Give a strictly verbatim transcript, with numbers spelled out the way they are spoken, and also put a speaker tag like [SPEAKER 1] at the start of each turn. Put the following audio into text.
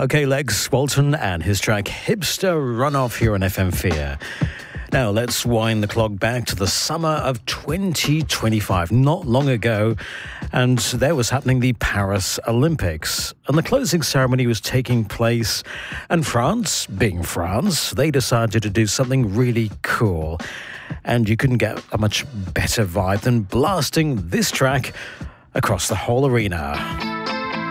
[SPEAKER 1] Okay, Lex Walton and his track Hipster Runoff here on F M Fear. Now, let's wind the clock back to the summer of twenty twenty-five, not long ago, and there was happening the Paris Olympics, and the closing ceremony was taking place, and France, being France, they decided to do something really cool, and you couldn't get a much better vibe than blasting this track across the whole arena.